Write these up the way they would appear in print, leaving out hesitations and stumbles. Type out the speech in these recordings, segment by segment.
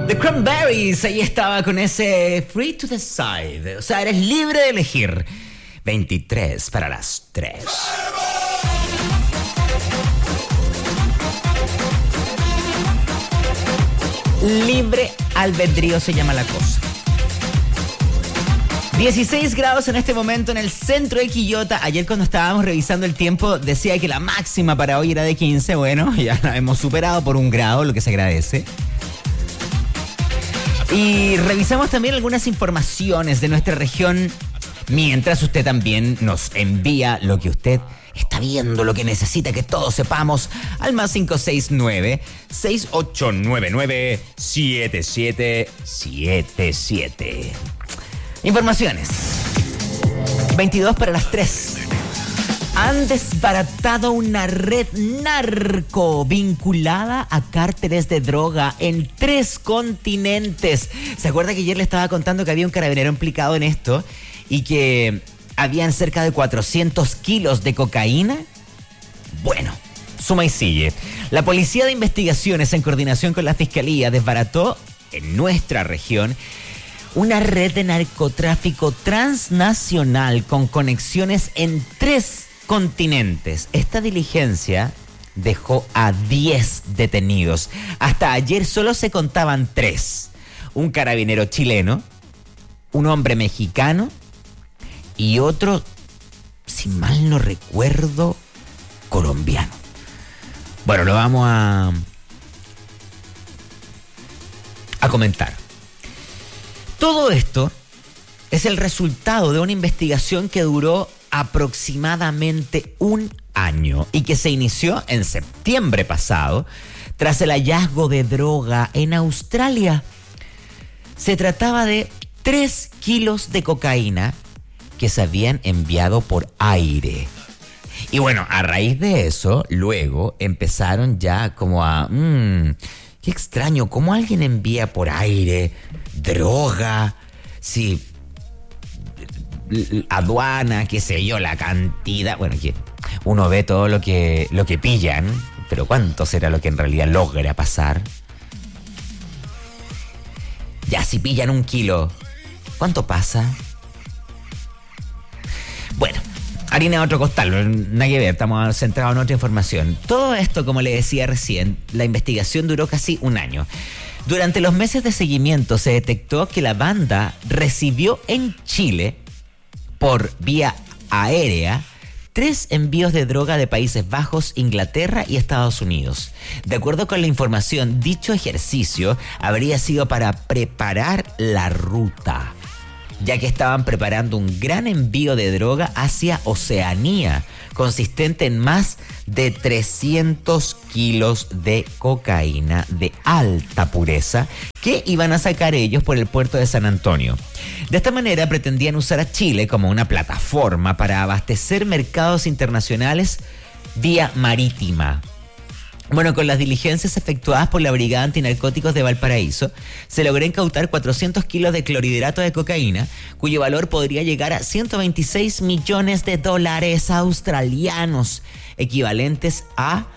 The Cranberries, ahí estaba con ese Free to Decide. O sea, eres libre de elegir. 23 para las 3. Libre albedrío se llama la cosa. 16 grados en este momento en el centro de Quillota. Ayer cuando estábamos revisando el tiempo decía que la máxima para hoy era de 15. Bueno, ya la hemos superado por 1 grado, lo que se agradece. Y revisamos también algunas informaciones de nuestra región, mientras usted también nos envía lo que usted está viendo, lo que necesita que todos sepamos, al más 569-6899-7777. Informaciones. 22 para las 3. Han desbaratado una red narco vinculada a cárteles de droga en 3 continentes. ¿Se acuerda que ayer le estaba contando que había un carabinero implicado en esto y que habían cerca de 400 kilos de cocaína? Bueno, suma y sigue. La Policía de Investigaciones, en coordinación con la Fiscalía, desbarató en nuestra región una red de narcotráfico transnacional con conexiones en 3 continentes. Esta diligencia dejó a 10 detenidos. Hasta ayer solo se contaban 3. Un carabinero chileno, un hombre mexicano y otro, si mal no recuerdo, colombiano. Bueno, lo vamos a comentar. Todo esto es el resultado de una investigación que duró aproximadamente 1 año y que se inició en septiembre pasado tras el hallazgo de droga en Australia. Se trataba de 3 kilos de cocaína que se habían enviado por aire. Y bueno, a raíz de eso, luego empezaron ya como a... qué extraño, ¿cómo alguien envía por aire droga? Sí, aduana, qué sé yo, la cantidad. Bueno, que uno ve todo lo que pillan, pero ¿cuánto será lo que en realidad logra pasar? Ya, si pillan 1 kilo, ¿cuánto pasa? Bueno, harina de otro costal, nada que ver, estamos centrados en otra información. Todo esto, como le decía recién, la investigación duró casi 1 año. Durante los meses de seguimiento se detectó que la banda recibió en Chile, por vía aérea, 3 envíos de droga de Países Bajos, Inglaterra y Estados Unidos. De acuerdo con la información, dicho ejercicio habría sido para preparar la ruta, ya que estaban preparando un gran envío de droga hacia Oceanía, consistente en más de 300 kilos de cocaína de alta pureza que iban a sacar ellos por el puerto de San Antonio. De esta manera pretendían usar a Chile como una plataforma para abastecer mercados internacionales vía marítima. Bueno, con las diligencias efectuadas por la Brigada Antinarcóticos de Valparaíso, se logró incautar 400 kilos de clorhidrato de cocaína, cuyo valor podría llegar a 126 millones de dólares australianos, equivalentes a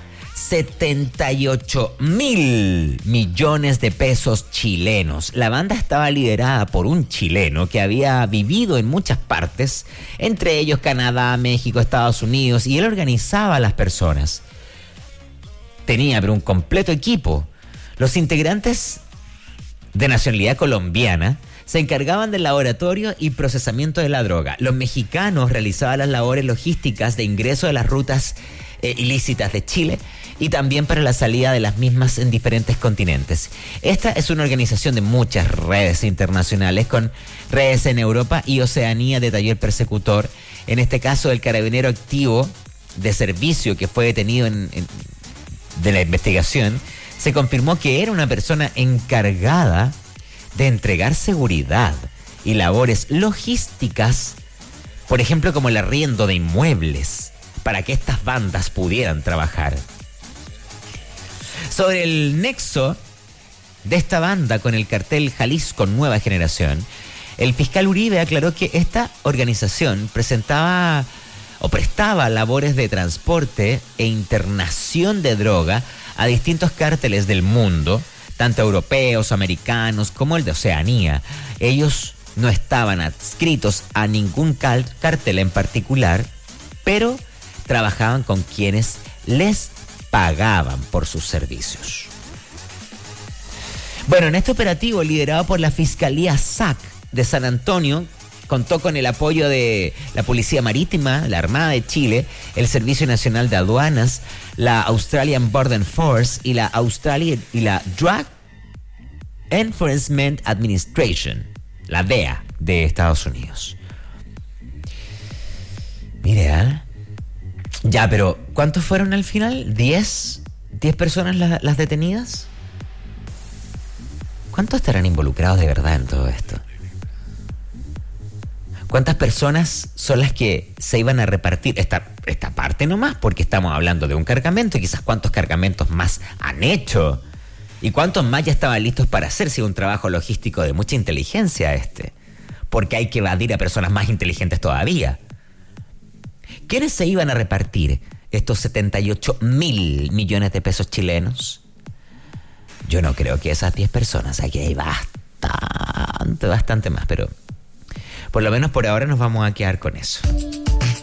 78.000 millones de pesos chilenos. La banda estaba liderada por un chileno que había vivido en muchas partes, entre ellos Canadá, México, Estados Unidos, y él organizaba a las personas. Tenía pero un completo equipo. Los integrantes de nacionalidad colombiana se encargaban del laboratorio y procesamiento de la droga. Los mexicanos realizaban las labores logísticas de ingreso de las rutas ilícitas de Chile y también para la salida de las mismas en diferentes continentes. Esta es una organización de muchas redes internacionales, con redes en Europa y Oceanía, detalló el persecutor. En este caso, el carabinero activo de servicio que fue detenido de la investigación, se confirmó que era una persona encargada de entregar seguridad y labores logísticas, por ejemplo, como el arriendo de inmuebles, para que estas bandas pudieran trabajar. Sobre el nexo de esta banda con el cartel Jalisco Nueva Generación, el fiscal Uribe aclaró que esta organización prestaba labores de transporte e internación de droga a distintos cárteles del mundo, tanto europeos, americanos, como el de Oceanía. Ellos no estaban adscritos a ningún cartel en particular, pero trabajaban con quienes les pagaban por sus servicios. Bueno, en este operativo liderado por la Fiscalía SAC de San Antonio, contó con el apoyo de la Policía Marítima, la Armada de Chile, el Servicio Nacional de Aduanas, la Australian Border Force y la Drug Enforcement Administration, la DEA de Estados Unidos. Mire, ¿eh? Ya, pero ¿cuántos fueron al final? ¿10 personas las detenidas? ¿Cuántos estarán involucrados de verdad en todo esto? ¿Cuántas personas son las que se iban a repartir esta parte nomás? Porque estamos hablando de un cargamento y quizás cuántos cargamentos más han hecho. ¿Y cuántos más ya estaban listos para hacerse un trabajo logístico de mucha inteligencia Porque hay que evadir a personas más inteligentes todavía. ¿Quiénes se iban a repartir estos 78.000 millones de pesos chilenos? Yo no creo que esas 10 personas, aquí hay bastante más, pero por lo menos por ahora nos vamos a quedar con eso.